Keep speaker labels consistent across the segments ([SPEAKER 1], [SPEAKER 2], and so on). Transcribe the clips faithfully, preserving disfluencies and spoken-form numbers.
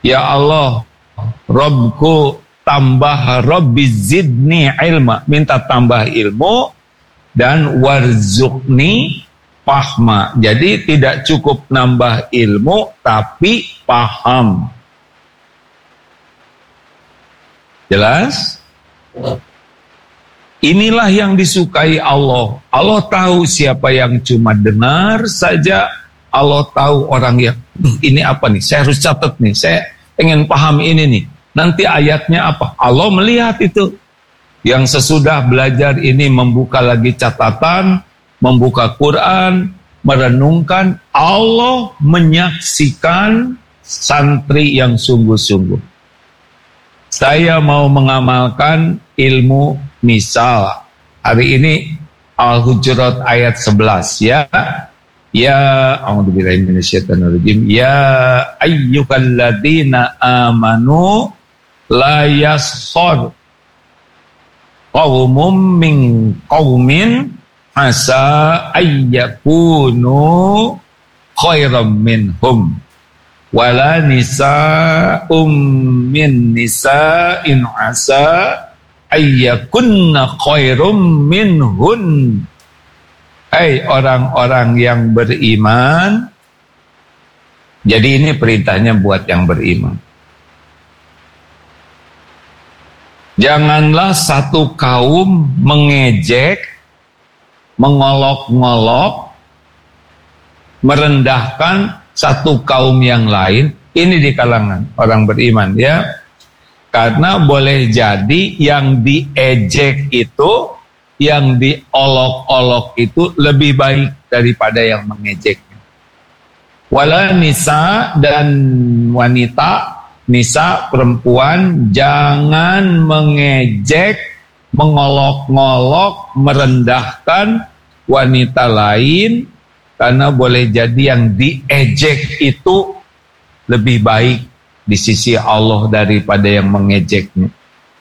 [SPEAKER 1] Ya Allah, Rabbku tambah, Rabbi zidni ilma, minta tambah ilmu, dan warzuqni fahma. Jadi tidak cukup nambah ilmu, tapi paham. Jelas? Inilah yang disukai Allah. Allah tahu siapa yang cuma dengar saja. Allah tahu orang yang, ini apa nih, saya harus catat nih, saya pengen paham ini nih. Nanti ayatnya apa? Allah melihat itu. Yang sesudah belajar ini membuka lagi catatan, membuka Quran, merenungkan, Allah menyaksikan santri yang sungguh-sungguh. Saya mau mengamalkan ilmu misal. Hari ini Al-Hujurat ayat sebelas ya. Ya, a'udzubillahi minasyaitonirrajim. Ya ayyuhalladzina amanu la yaskhar qaumun min qaumin asa ayyakunu khairam minhum wala nisa'um min nisa'in asa ayyakunna khairum minhun. Hai orang-orang yang beriman. Jadi ini perintahnya buat yang beriman. Janganlah satu kaum mengejek, mengolok-ngolok, merendahkan satu kaum yang lain. Ini di kalangan orang beriman ya. Karena boleh jadi yang diejek itu, yang diolok-olok itu lebih baik daripada yang mengejeknya. Wala nisa, dan wanita, nisa perempuan, jangan mengejek, mengolok-ngolok, merendahkan wanita lain, karena boleh jadi yang diejek itu lebih baik di sisi Allah daripada yang mengejeknya.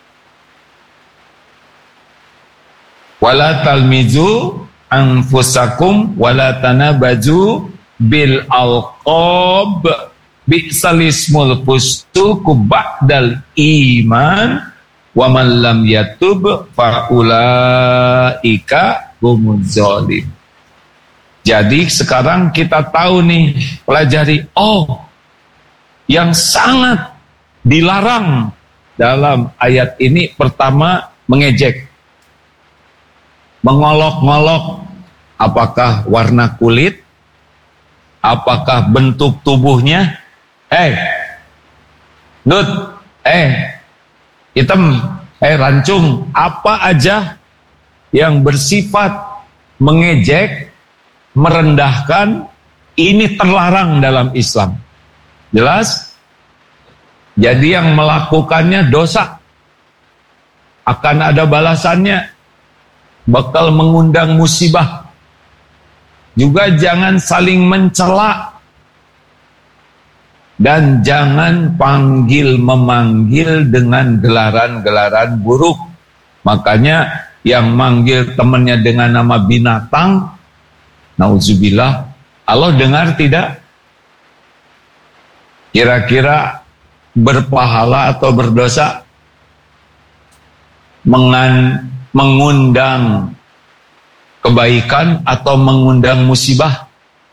[SPEAKER 1] Wala talmizu anfusakum wala tanabaju bil alqab bi'sal ismul fusuq ba'dal iman wa man lam yatub fa ulaika humuz zalim. Jadi sekarang kita tahu nih, pelajari, oh yang sangat dilarang dalam ayat ini pertama mengejek, mengolok-ngolok, apakah warna kulit, apakah bentuk tubuhnya, eh, nut, eh, hitam, eh, rancung, apa aja yang bersifat mengejek, merendahkan, ini terlarang dalam Islam. Jelas? Jadi yang melakukannya dosa, akan ada balasannya, bakal mengundang musibah. Juga jangan saling mencela, dan jangan panggil memanggil dengan gelaran-gelaran buruk. Makanya yang manggil temannya dengan nama binatang, nauzubillah, Allah dengar tidak? Kira-kira berpahala atau berdosa? Mengan mengundang kebaikan atau mengundang musibah?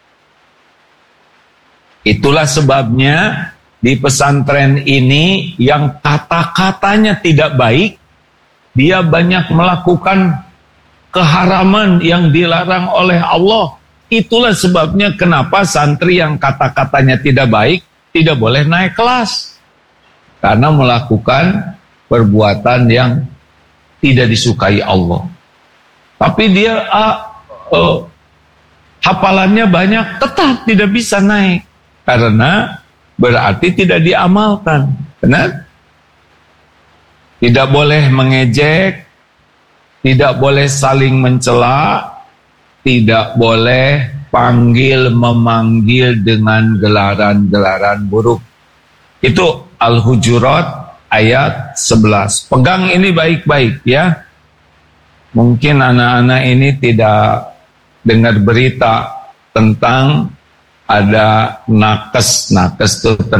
[SPEAKER 1] Itulah sebabnya di pesantren ini yang kata-katanya tidak baik, dia banyak melakukan keharaman yang dilarang oleh Allah. Itulah sebabnya kenapa santri yang kata-katanya tidak baik tidak boleh naik kelas, karena melakukan perbuatan yang tidak disukai Allah. Tapi dia uh, uh, hafalannya banyak, tetap tidak bisa naik, karena berarti tidak diamalkan. Benar? Tidak boleh mengejek, tidak boleh saling mencela, tidak boleh panggil memanggil dengan gelaran-gelaran buruk. Itu Al-Hujurat ayat sebelas. Pegang ini baik-baik ya. Mungkin anak-anak ini tidak dengar berita tentang ada nakes. Nakes itu